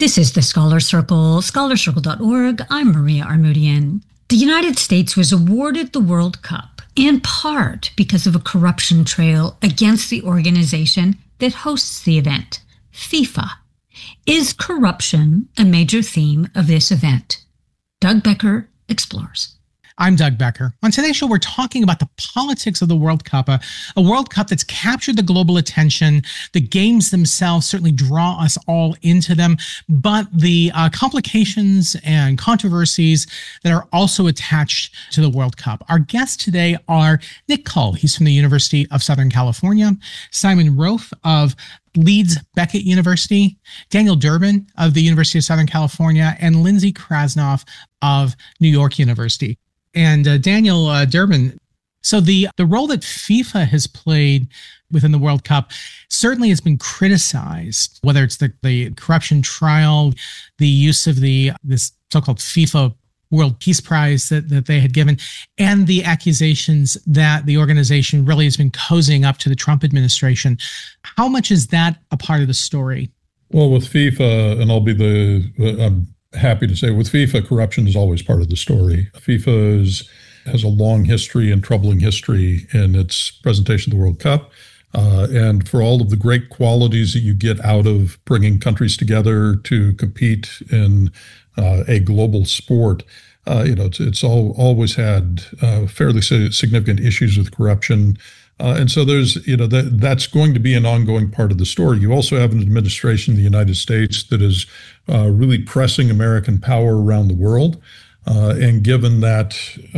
This is the Scholar Circle, scholarcircle.org. I'm Maria Armoudian. The United States was awarded the World Cup in part because of a corruption trail against the organization that hosts the event, FIFA. Is corruption a major theme of this event? Doug Becker explores. I'm Doug Becker. On today's show, we're talking about the politics of the World Cup, a World Cup that's captured the global attention. The games themselves certainly draw us all into them, but the complications and controversies that are also attached to the World Cup. Our guests today are Nick Cull. He's from the University of Southern California, Simon Roaf of Leeds Beckett University, Daniel Durbin of the University of Southern California, and Lindsay Krasnoff of New York University. And Daniel Durbin, so the role that FIFA has played within the World Cup certainly has been criticized, whether it's the corruption trial, the use of this so-called FIFA World Peace Prize that they had given, and the accusations that the organization really has been cozying up to the Trump administration. How much is that a part of the story? Well, with FIFA, and I'm happy to say with FIFA, corruption is always part of the story. FIFA has a long history and troubling history in its presentation of the World Cup. And for all of the great qualities that you get out of bringing countries together to compete in a global sport, it's always had fairly significant issues with corruption. And so that's going to be an ongoing part of the story. You also have an administration in the United States that is really pressing American power around the world. And given that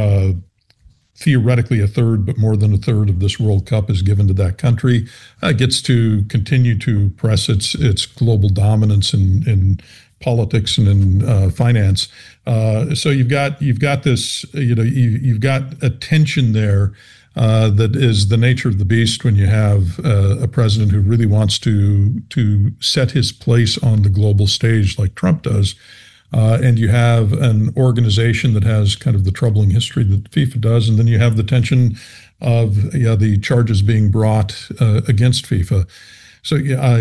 theoretically a third, but more than a third of this World Cup is given to that country, gets to continue to press its global dominance in politics and in finance. So you've got this, you've got a tension there. That is the nature of the beast when you have a president who really wants to set his place on the global stage like Trump does. And you have an organization that has kind of the troubling history that FIFA does. And then you have the tension of the charges being brought against FIFA. So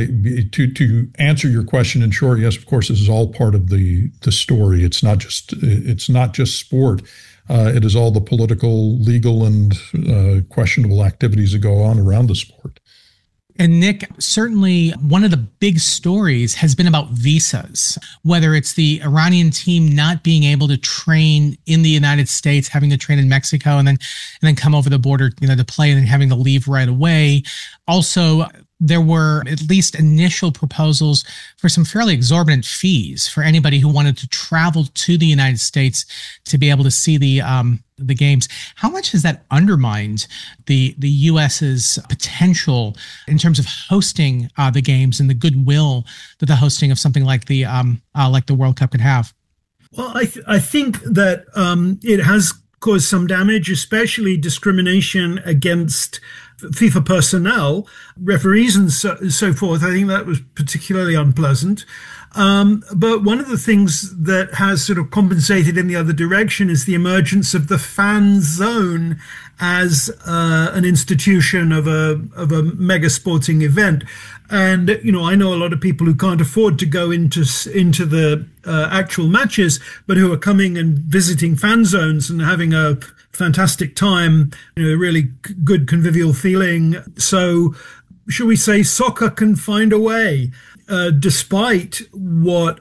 to answer your question in short, yes, of course, this is all part of the story. It's not just sport. It is all the political, legal, and questionable activities that go on around the sport. And Nick, certainly one of the big stories has been about visas, whether it's the Iranian team not being able to train in the United States, having to train in Mexico, and then come over the border, to play and then having to leave right away. Also, there were at least initial proposals for some fairly exorbitant fees for anybody who wanted to travel to the United States to be able to see the games. How much has that undermined the U.S.'s potential in terms of hosting the games and the goodwill that the hosting of something like the World Cup could have? Well, I think that it has caused some damage, especially discrimination against FIFA personnel, referees and so forth. I think that was particularly unpleasant. But one of the things that has sort of compensated in the other direction is the emergence of the fan zone as an institution of a mega sporting event. And, I know a lot of people who can't afford to go into the actual matches, but who are coming and visiting fan zones and having a fantastic time, really good convivial feeling. So, shall we say, soccer can find a way, despite what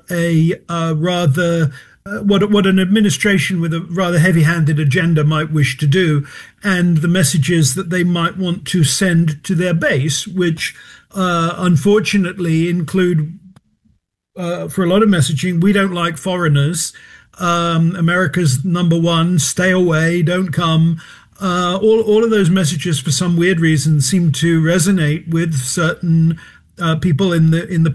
what an administration with a rather heavy-handed agenda might wish to do, and the messages that they might want to send to their base, which unfortunately include, for a lot of messaging, we don't like foreigners. America's number one, stay away, don't come. All of those messages, for some weird reason, seem to resonate with certain people in the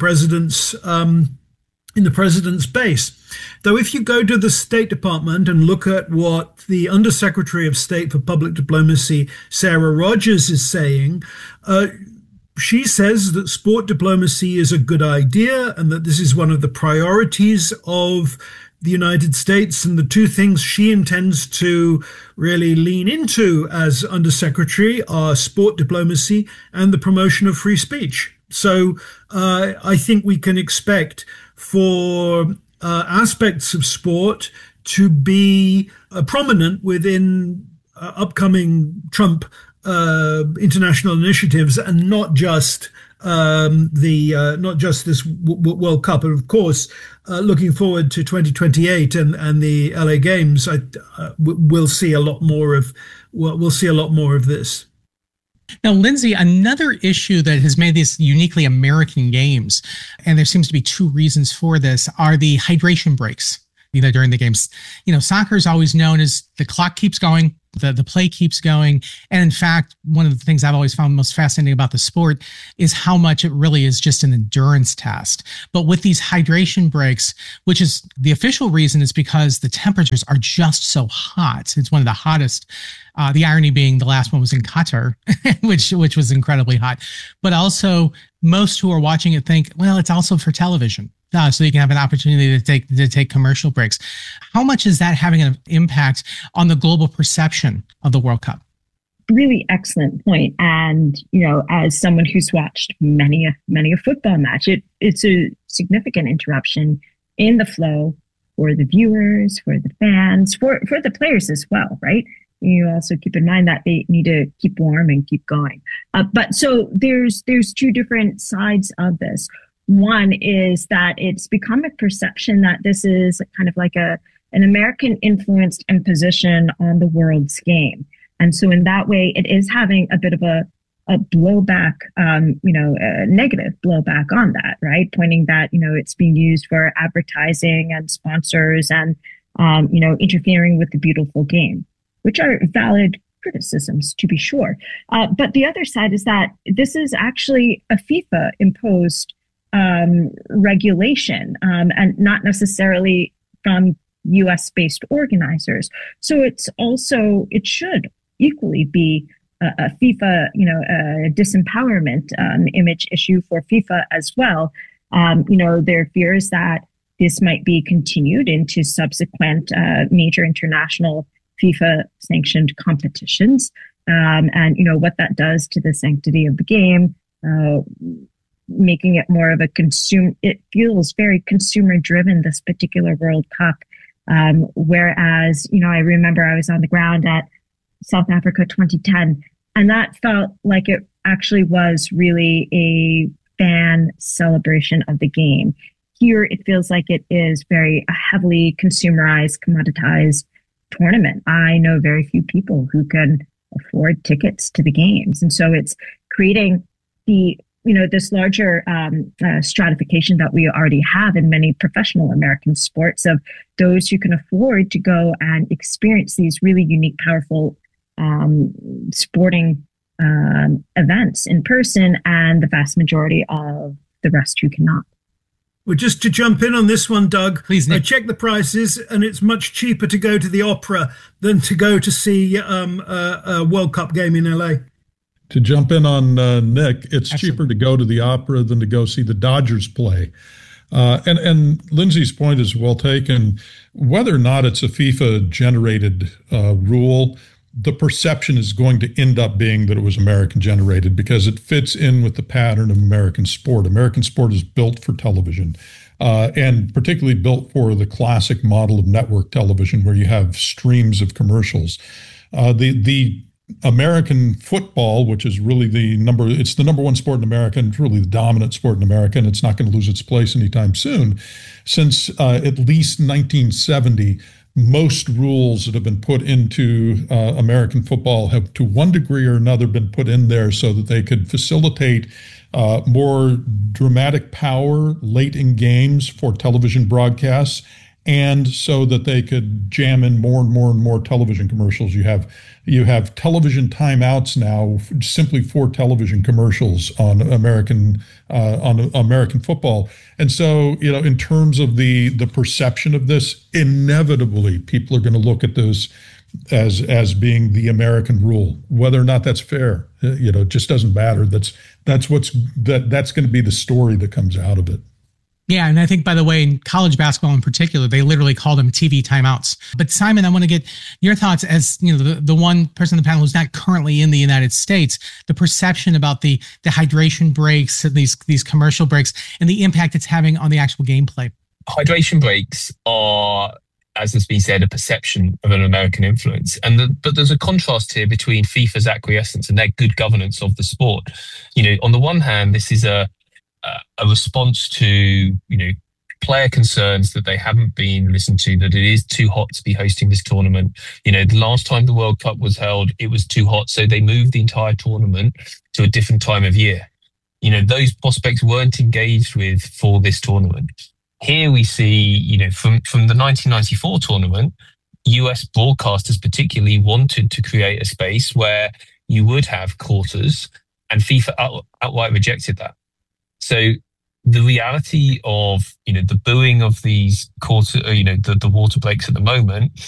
president's base. Though if you go to the State Department and look at what the Undersecretary of State for Public Diplomacy, Sarah Rogers, is saying, she says that sport diplomacy is a good idea and that this is one of the priorities of the United States, and the two things she intends to really lean into as Undersecretary are sport diplomacy and the promotion of free speech. So I think we can expect for aspects of sport to be prominent within upcoming Trump international initiatives, and not just this World Cup. And of course, looking forward to 2028 and the LA Games, we'll see a lot more of this. Now, Lindsay, another issue that has made these uniquely American games, and there seems to be two reasons for this, are the hydration breaks, during the games. Soccer is always known as the clock keeps going, the play keeps going. And in fact, one of the things I've always found most fascinating about the sport is how much it really is just an endurance test. But with these hydration breaks, which is the official reason, is because the temperatures are just so hot. It's one of the hottest. The irony being the last one was in Qatar, which was incredibly hot. But also, most who are watching it think, well, it's also for television. So you can have an opportunity to take commercial breaks. How much is that having an impact on the global perception of the World Cup? Really excellent point. And, as someone who's watched many a football match, it's a significant interruption in the flow for the viewers, for the fans, for the players as well, right? You also keep in mind that they need to keep warm and keep going. But so there's two different sides of this. One is that it's become a perception that this is kind of like an American influenced imposition on the world's game. And so in that way, it is having a bit of a blowback, a negative blowback on that, right? Pointing that, it's being used for advertising and sponsors and, interfering with the beautiful game, which are valid criticisms, to be sure. But the other side is that this is actually a FIFA imposed regulation, and not necessarily from US-based organizers. So it should equally be a FIFA, a disempowerment image issue for FIFA as well. Their fear is that this might be continued into subsequent major international FIFA-sanctioned competitions, and what that does to the sanctity of the game. Making it more of it feels very consumer driven, this particular World Cup. Whereas, I remember I was on the ground at South Africa 2010, and that felt like it actually was really a fan celebration of the game. Here, it feels like it is very heavily consumerized, commoditized tournament. I know very few people who can afford tickets to the games. And so it's creating this larger stratification that we already have in many professional American sports of those who can afford to go and experience these really unique, powerful sporting events in person, and the vast majority of the rest who cannot. Well, just to jump in on this one, Doug, please, Nick. I checked the prices, and it's much cheaper to go to the opera than to go to see a World Cup game in LA. To jump in on Nick, it's cheaper to go to the opera than to go see the Dodgers play. And Lindsay's point is well taken. Whether or not it's a FIFA-generated rule, the perception is going to end up being that it was American-generated because it fits in with the pattern of American sport. American sport is built for television, and particularly built for the classic model of network television where you have streams of commercials. The American football, which is really it's the number one sport in America, and it's really the dominant sport in America, and it's not going to lose its place anytime soon. Since at least 1970, most rules that have been put into American football have, to one degree or another, been put in there so that they could facilitate more dramatic power late in games for television broadcasts, and so that they could jam in more and more and more television commercials. You have television timeouts now simply for television commercials on American football. And so, in terms of the perception of this, inevitably people are going to look at this as being the American rule. Whether or not that's fair, it just doesn't matter. That's going to be the story that comes out of it. Yeah, and I think, by the way, in college basketball in particular, they literally call them TV timeouts. But Simon, I want to get your thoughts as the one person on the panel who's not currently in the United States, the perception about the hydration breaks, these commercial breaks, and the impact it's having on the actual gameplay. Hydration breaks are, as has been said, a perception of an American influence. But there's a contrast here between FIFA's acquiescence and their good governance of the sport. On the one hand, this is a response to, player concerns that they haven't been listened to, that it is too hot to be hosting this tournament. The last time the World Cup was held, it was too hot. So they moved the entire tournament to a different time of year. Those prospects weren't engaged with for this tournament. Here we see, from the 1994 tournament, US broadcasters particularly wanted to create a space where you would have quarters, and FIFA outright rejected that. So the reality of, the booing of these the water breaks at the moment